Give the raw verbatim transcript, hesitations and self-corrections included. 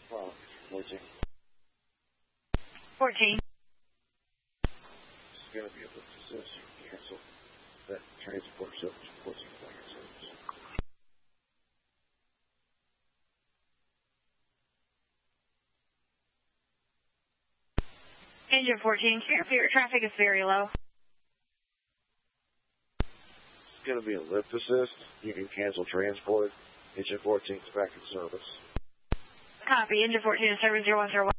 Well, fourteen. fourteen. It's going to be a lift assist. Cancel that transport service. fourteen flight service. Engine fourteen, your traffic is very low. It's going to be a lift assist. You can cancel transport. Engine fourteen is back in service. Copy. Engine fourteen is service zero one zero one.